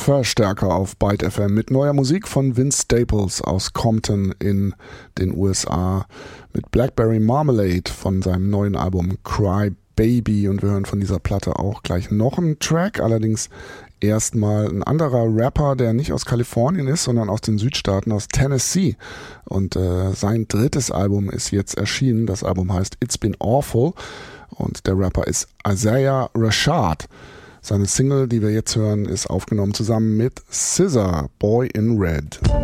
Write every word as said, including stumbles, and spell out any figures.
Verstärker auf Byte F M mit neuer Musik von Vince Staples aus Compton in den U S A mit Blackberry Marmalade von seinem neuen Album Cry Baby, und wir hören von dieser Platte auch gleich noch einen Track, allerdings erstmal ein anderer Rapper, der nicht aus Kalifornien ist, sondern aus den Südstaaten, aus Tennessee, und äh, sein drittes Album ist jetzt erschienen. Das Album heißt It's Been Awful und der Rapper ist Isaiah Rashad. Seine Single, die wir jetzt hören, ist aufgenommen zusammen mit S Z A, Boy in Red.